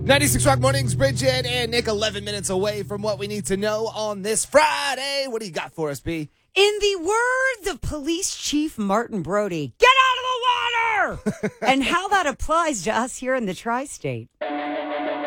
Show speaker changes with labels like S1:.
S1: 96 Rock Mornings, Bridget and Nick, 11 minutes away from what we need to know on this Friday. What do you got for us, B?
S2: In the words of Police Chief Martin Brody, get out of the water! And how that applies to us here in the tri-state.